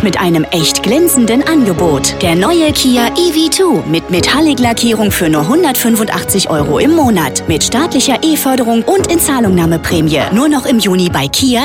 mit einem echt glänzenden Angebot. Der neue Kia EV2 mit Metallic-Lackierung für nur 185 € im Monat. Mit staatlicher E-Förderung und Inzahlungnahmeprämie. Nur noch im Juni bei Kia